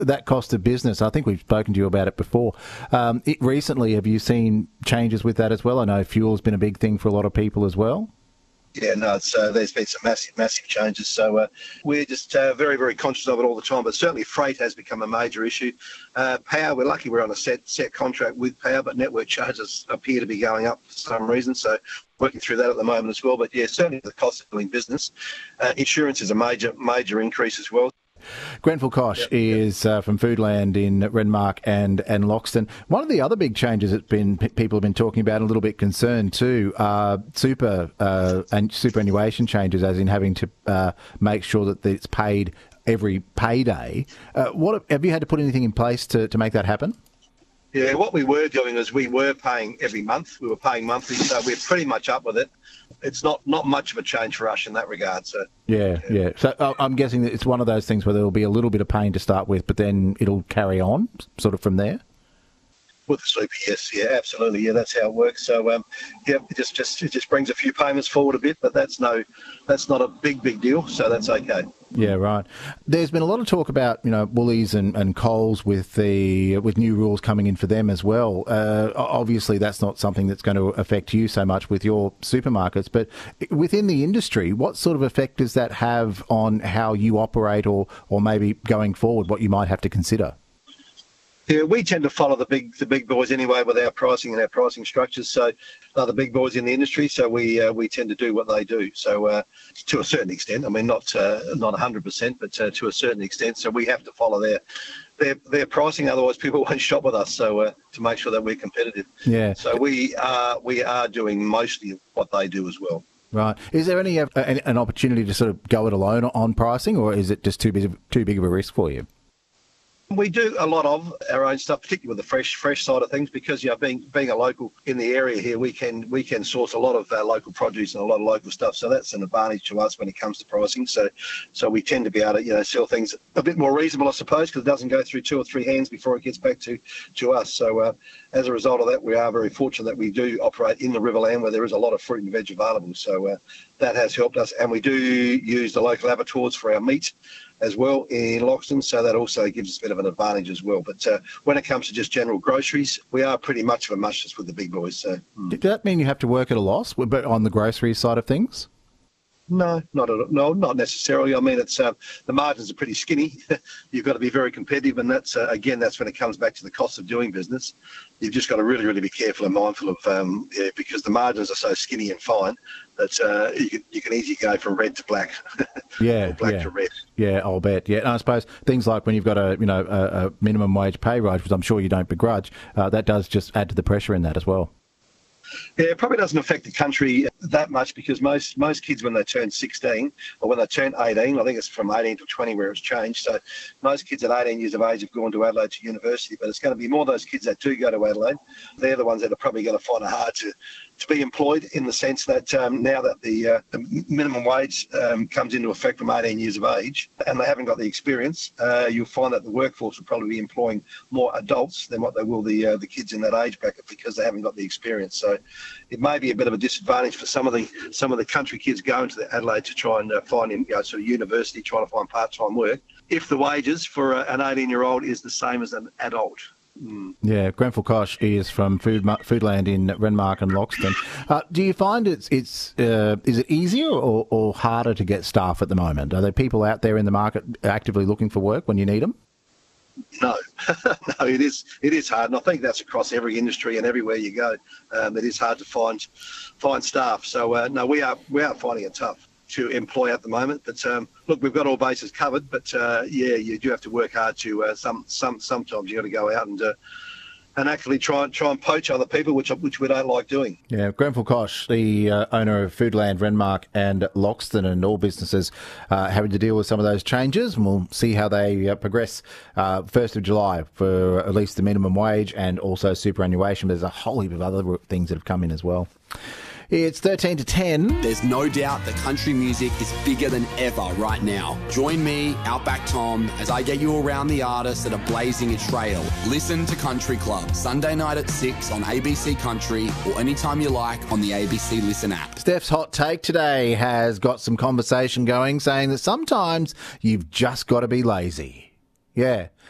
that cost of business, I think we've spoken to you about it before. Recently, have you seen changes with that as well? I know fuel's been a big thing for a lot of people as well. Yeah, no, there's been some massive changes. So we're just very, very conscious of it all the time. But certainly freight has become a major issue. Power, we're lucky we're on a set contract with Power, but network charges appear to be going up for some reason. So working through that at the moment as well. But yeah, certainly the cost of doing business. Insurance is a major increase as well. Grenfell Koch is from Foodland in Renmark and Loxton. One of the other big changes that people have been talking about, and a little bit concerned too, and superannuation changes, as in having to make sure that it's paid every payday. What have you had to put anything in place to make that happen? Yeah, what we were doing is we were paying every month. We were paying monthly, so we're pretty much up with it. It's not much of a change for us in that regard. So yeah. So I'm guessing that it's one of those things where there will be a little bit of pain to start with, but then it'll carry on sort of from there. With the super, yes, yeah, absolutely, yeah, that's how it works. So, yeah, it just brings a few payments forward a bit, but that's not a big deal, so that's okay. Yeah, right. There's been a lot of talk about Woolies and Coles with new rules coming in for them as well. Obviously, that's not something that's going to affect you so much with your supermarkets, but within the industry, what sort of effect does that have on how you operate, or maybe going forward, what you might have to consider? Yeah, we tend to follow the big boys anyway with our pricing and our pricing structures. So they're the big boys in the industry. So we tend to do what they do. So to a certain extent, I mean not 100%, but to a certain extent. So we have to follow their pricing. Otherwise, people won't shop with us. So to make sure that we're competitive. Yeah. So we are doing mostly what they do as well. Right. Is there an opportunity to sort of go it alone on pricing, or is it just too big of a risk for you? We do a lot of our own stuff, particularly with the fresh side of things, because being a local in the area here, we can source a lot of local produce and a lot of local stuff. So that's an advantage to us when it comes to pricing. So we tend to be able to sell things a bit more reasonable, I suppose, because it doesn't go through 2 or 3 hands before it gets back to us. So as a result of that, we are very fortunate that we do operate in the Riverland where there is a lot of fruit and veg available. So that has helped us, and we do use the local abattoirs for our meat as well in Loxton, so that also gives us a bit of an advantage as well. But when it comes to just general groceries, we are pretty much of a muchness with the big boys. So does that mean you have to work at a loss, but on the grocery side of things? No, not necessarily. I mean, it's the margins are pretty skinny. You've got to be very competitive, and that's when it comes back to the cost of doing business. You've just got to really, really be careful and mindful of because the margins are so skinny and fine that you can easily go from red to black. Yeah, or black to red. Yeah, I'll bet. Yeah, and I suppose things like when you've got a minimum wage pay rise, which I'm sure you don't begrudge, that does just add to the pressure in that as well. Yeah, it probably doesn't affect the country that much because most kids, when they turn 16 or when they turn 18, I think it's from 18 to 20 where it's changed. So most kids at 18 years of age have gone to Adelaide to university, but it's going to be more those kids that do go to Adelaide. They're the ones that are probably going to find it hard to be employed, in the sense that now that the minimum wage comes into effect from 18 years of age and they haven't got the experience, you'll find that the workforce will probably be employing more adults than what they will the kids in that age bracket because they haven't got the experience. So it may be a bit of a disadvantage for some of the country kids going to Adelaide to try and find sort of university, trying to find part-time work, if the wages for an 18-year-old is the same as an adult. Yeah, Grenfell Koch is from Foodland in Renmark and Loxton. Do you find is it easier or harder to get staff at the moment? Are there people out there in the market actively looking for work when you need them? No, no, it is hard, and I think that's across every industry and everywhere you go. It is hard to find staff. So no, we are finding it tough to employ at the moment. But look, we've got all bases covered. But yeah, you do have to work hard to sometimes you got to go out and actually try and poach other people, which we don't like doing. Yeah, Grenfell Koch, the owner of Foodland, Renmark and Loxton, and all businesses having to deal with some of those changes, and we'll see how they progress 1st of July for at least the minimum wage and also superannuation. There's a whole heap of other things that have come in as well. It's 13 to 10. There's no doubt that country music is bigger than ever right now. Join me, Outback Tom, as I get you around the artists that are blazing a trail. Listen to Country Club, Sunday night at 6 on ABC Country or anytime you like on the ABC Listen app. Steph's hot take today has got some conversation going, saying that sometimes you've just got to be lazy. Yeah,